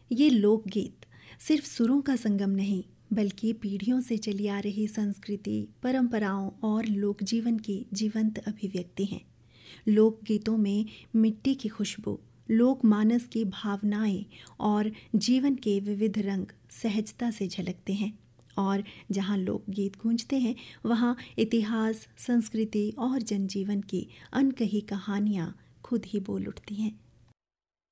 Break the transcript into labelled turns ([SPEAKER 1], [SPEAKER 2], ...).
[SPEAKER 1] ये लोकगीत सिर्फ सुरों का संगम नहीं, बल्कि पीढ़ियों से चली आ रही संस्कृति, परंपराओं और लोक जीवन की जीवंत अभिव्यक्ति हैं। लोकगीतों में मिट्टी की खुशबू, लोकमानस की भावनाएं और जीवन के विविध रंग सहजता से झलकते हैं। और जहाँ लोकगीत गूंजते हैं, वहाँ इतिहास, संस्कृति और जनजीवन की अनकही कहानियाँ खुद ही बोल उठती हैं।